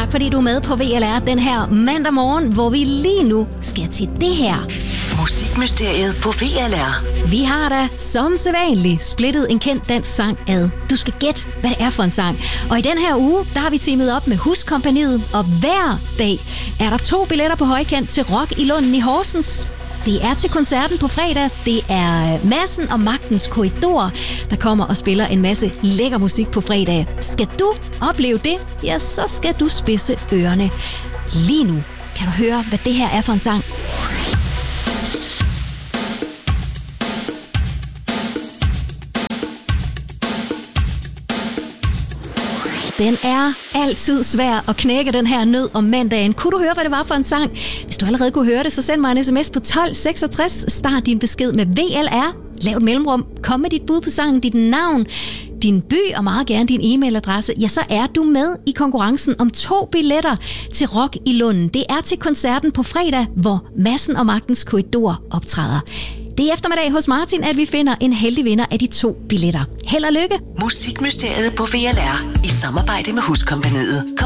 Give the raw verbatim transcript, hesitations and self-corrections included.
tak fordi du er med på V L R den her mandag morgen, hvor vi lige nu skal til det her. Musikmysteriet på V L R. Vi har da som sædvanligt splittet en kendt dansk sang ad. Du skal gætte, hvad det er for en sang. Og i den her uge, der har vi teamet op med Huskompagniet, og hver dag er der to billetter på højkant til Rock i Lunden i Horsens. Det er til koncerten på fredag. Det er Madsen og Magtens Korridor, der kommer og spiller en masse lækker musik på fredag. Skal du opleve det, ja, så skal du spidse ørerne. Lige nu kan du høre, hvad det her er for en sang. Den er altid svær at knække, den her nød om mandagen. Kunne du høre, hvad det var for en sang? Hvis du allerede kunne høre det, så send mig en sms på tolv seksogtres. Start din besked med V L R. Lav et mellemrum. Kom med dit bud på sangen, dit navn, din by og meget gerne din e-mailadresse. Ja, så er du med i konkurrencen om to billetter til Rock i Lunden. Det er til koncerten på fredag, hvor Madsen og Magtens Korridor optræder. Det er eftermiddag hos Martin, at vi finder en heldig vinder af de to billetter. Held og lykke! Musikmysteriet på V L R i samarbejde med Huskompagniet. Kom